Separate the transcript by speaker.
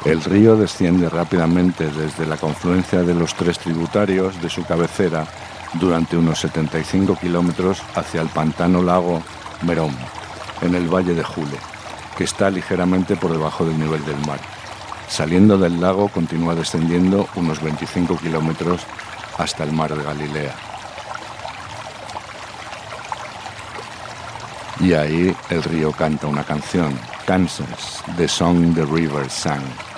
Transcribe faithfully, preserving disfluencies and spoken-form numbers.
Speaker 1: El río desciende rápidamente desde la confluencia de los tres tributarios de su cabecera durante unos setenta y cinco kilómetros hacia el pantano lago Merom, en el valle de Jule, que está ligeramente por debajo del nivel del mar. Saliendo del lago continúa descendiendo unos veinticinco kilómetros hasta el mar de Galilea. Y ahí el río canta una canción, Kansas, The Song the River Sang.